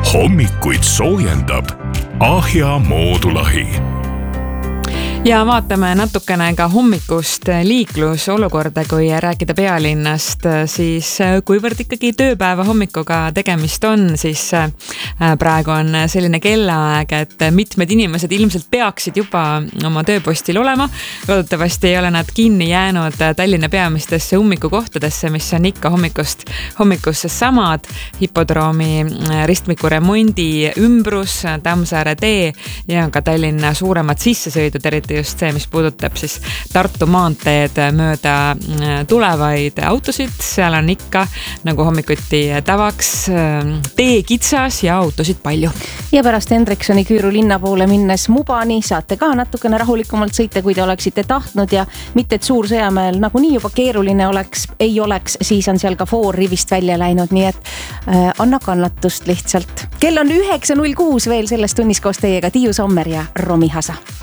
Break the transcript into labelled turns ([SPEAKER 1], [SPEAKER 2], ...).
[SPEAKER 1] Hommikuid soojendab Ahja Moodulahi.
[SPEAKER 2] Ja vaatame natukene ka hommikust liiklusolukorda, kui rääkida pealinnast, siis kuivõrd ikkagi tööpäeva hommikuga tegemist on, siis praegu on selline kellaaeg, et mitmed inimesed ilmselt peaksid juba oma tööpostil olema. Loodetavasti ei ole nad kinni jäänud Tallinna peamistesse ummikukohtadesse, mis on ikka hommikusse samad: Hipodroomi ristmiku remondi ümbrus, Tammsaare tee ja ka Tallinna suuremad sissesõidud, eriti just see, mis puudutab siis Tartu maanteed mööda tulevaid autosid. Seal on ikka, nagu hommikuti tavaks, tee kitsas ja autosid palju.
[SPEAKER 3] Ja pärast Hendriksoni Küüru linna poole minnes Mubani saate ka natukene rahulikumalt sõita, kui te oleksite tahtnud, ja mitte, et Suur-Sõjamäel nagunii juba keeruline ei oleks, siis on seal ka foor rivist välja läinud, nii et anna kannatust lihtsalt. Kell on 9.06 veel selles tunnis koos teiega Tiiu Sommer ja Romi Hasa.